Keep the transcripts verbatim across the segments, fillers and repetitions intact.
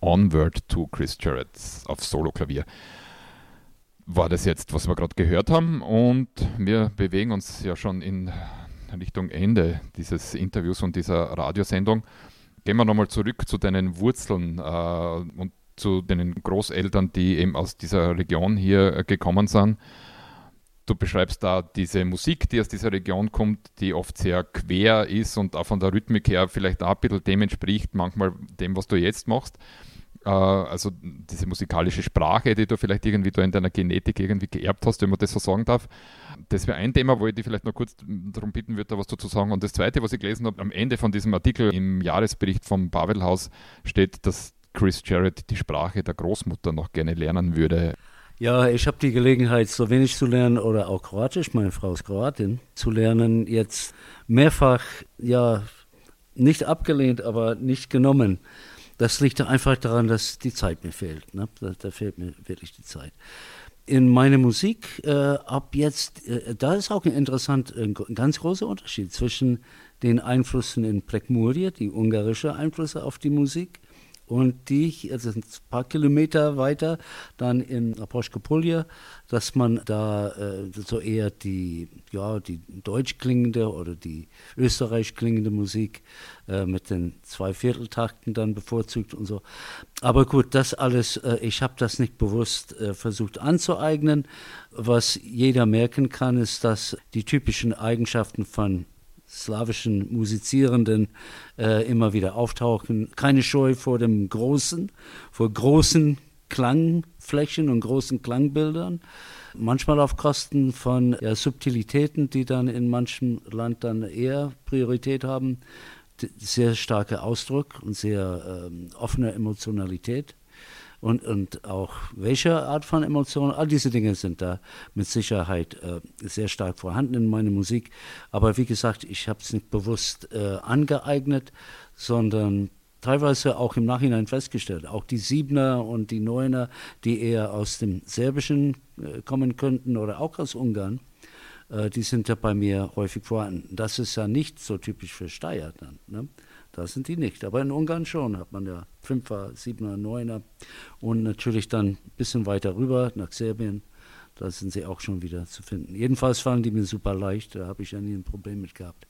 Onward to Chris Jarrett auf Solo-Klavier. War das jetzt, was wir gerade gehört haben, und wir bewegen uns ja schon in Richtung Ende dieses Interviews und dieser Radiosendung. Gehen wir nochmal zurück zu deinen Wurzeln äh, und zu deinen Großeltern, die eben aus dieser Region hier äh, gekommen sind. Du beschreibst da diese Musik, die aus dieser Region kommt, die oft sehr quer ist und auch von der Rhythmik her vielleicht auch ein bisschen dem entspricht, manchmal dem, was du jetzt machst. Äh, also diese musikalische Sprache, die du vielleicht irgendwie da in deiner Genetik irgendwie geerbt hast, wenn man das so sagen darf. Das wäre ein Thema, wo ich dich vielleicht noch kurz darum bitten würde, da was dazu sagen. Und das Zweite, was ich gelesen habe, am Ende von diesem Artikel im Jahresbericht vom Babelhaus steht, dass Chris Jarrett die Sprache der Großmutter noch gerne lernen würde. Ja, ich habe die Gelegenheit, Slowenisch zu lernen oder auch Kroatisch, meine Frau ist Kroatin, zu lernen. Jetzt mehrfach, ja, nicht abgelehnt, aber nicht genommen. Das liegt einfach daran, dass die Zeit mir fehlt. Ne? Da, da fehlt mir wirklich die Zeit. In meiner Musik äh, ab jetzt, äh, da ist auch ein interessant, ein ganz großer Unterschied zwischen den Einflüssen in Prekmurje, die ungarische Einflüsse auf die Musik, und die, also ein paar Kilometer weiter, dann in Apostolopolje, dass man da äh, so eher die, ja, die deutsch klingende oder die österreichisch klingende Musik äh, mit den Zweivierteltakten dann bevorzugt und so. Aber gut, das alles, äh, ich habe das nicht bewusst äh, versucht anzueignen. Was jeder merken kann, ist, dass die typischen Eigenschaften von slawischen Musizierenden äh, immer wieder auftauchen. Keine Scheu vor dem Großen, vor großen Klangflächen und großen Klangbildern. Manchmal auf Kosten von ja, Subtilitäten, die dann in manchem Land dann eher Priorität haben. Sehr starker Ausdruck und sehr ähm, offene Emotionalität. Und, und auch welche Art von Emotionen, all diese Dinge sind da mit Sicherheit äh, sehr stark vorhanden in meiner Musik. Aber wie gesagt, ich habe es nicht bewusst äh, angeeignet, sondern teilweise auch im Nachhinein festgestellt. Auch die Siebener und die Neuner, die eher aus dem Serbischen äh, kommen könnten oder auch aus Ungarn, äh, die sind ja bei mir häufig vorhanden. Das ist ja nicht so typisch für Steyr dann, ne? Da sind die nicht. Aber in Ungarn schon hat man ja Fünfer, Siebener, Neuner und natürlich dann ein bisschen weiter rüber nach Serbien. Da sind sie auch schon wieder zu finden. Jedenfalls fallen die mir super leicht. Da habe ich ja nie ein Problem mit gehabt.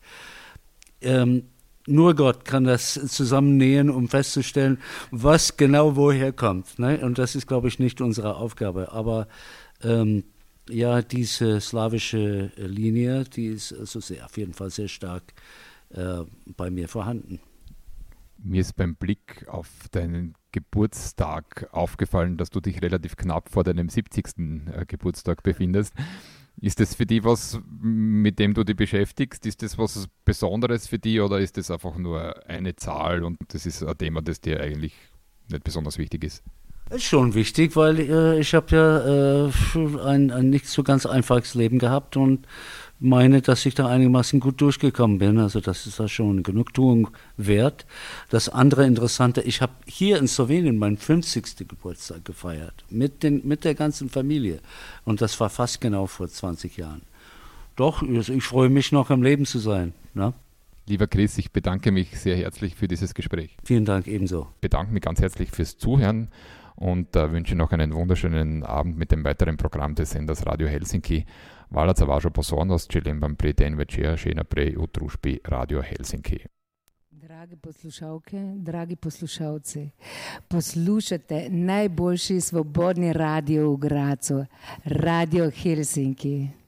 Ähm, nur Gott kann das zusammennähen, um festzustellen, was genau woher kommt. Ne? Und das ist, glaube ich, nicht unsere Aufgabe. Aber ähm, ja, diese slawische Linie, die ist also sehr, auf jeden Fall sehr stark äh, bei mir vorhanden. Mir ist beim Blick auf deinen Geburtstag aufgefallen, dass du dich relativ knapp vor deinem siebzigsten Äh, Geburtstag befindest. Ist das für dich was, mit dem du dich beschäftigst? Ist das was Besonderes für dich oder ist das einfach nur eine Zahl und das ist ein Thema, das dir eigentlich nicht besonders wichtig ist? Das ist schon wichtig, weil äh, ich habe ja äh, ein, ein nicht so ganz einfaches Leben gehabt und meine, dass ich da einigermaßen gut durchgekommen bin. Also das ist da schon Genugtuung wert. Das andere Interessante, ich habe hier in Slowenien meinen fünfzigsten Geburtstag gefeiert, mit, den, mit der ganzen Familie. Und das war fast genau vor zwanzig Jahren. Doch, ich freue mich noch am Leben zu sein. Ne? Lieber Chris, ich bedanke mich sehr herzlich für dieses Gespräch. Vielen Dank ebenso. Ich bedanke mich ganz herzlich fürs Zuhören und äh, wünsche noch einen wunderschönen Abend mit dem weiteren Programm des Senders Radio Helsinki. Hvala za vašo pozornost, želim vam prijeten večer, še naprej v družbi Radio Helsinki. Drage poslušalke, dragi poslušalci, poslušate najboljši svobodni radio v Gracu, Radio Helsinki.